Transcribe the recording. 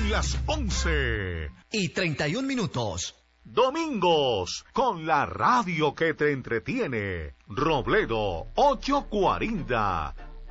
Son las 11:31. Domingos, con la radio que te entretiene. Robledo 840,